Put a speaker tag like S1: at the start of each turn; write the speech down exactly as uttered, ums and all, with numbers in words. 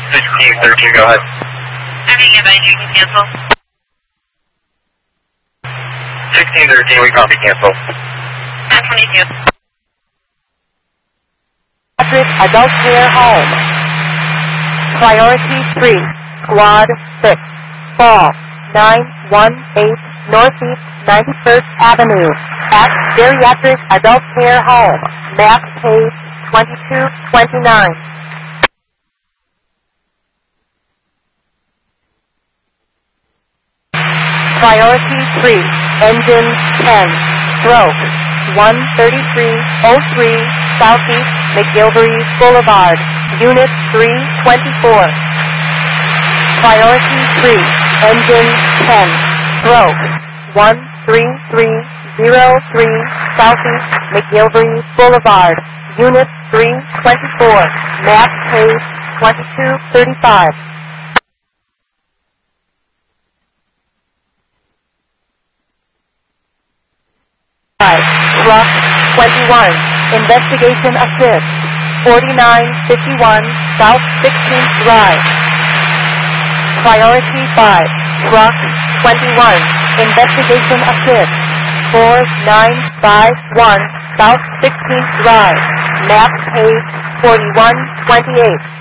S1: sixteen thirteen, go ahead.
S2: Having advice, you can cancel.
S1: sixteen thirteen, we copy cancel.
S2: ten twenty-two.
S3: Adult Care Home. Priority three, Squad six, Fall nine one eight Northeast ninety-first Avenue, at Geriatric Adult Care Home, map page twenty-two twenty-nine. Priority three, Engine ten, Stroke one thirty-three oh three Southeast McGilvery Boulevard, Unit three twenty-four. Priority three, Engine ten, Stroke one three three oh three Southeast McGilvery Boulevard, Unit three twenty-four, map page twenty-two thirty-five. Truck twenty-one, Investigation Assist, forty-nine fifty-one South sixteenth Drive. Priority five, Truck twenty-one, Investigation Assist, forty-nine fifty-one South sixteenth Drive, map page forty-one twenty-eight.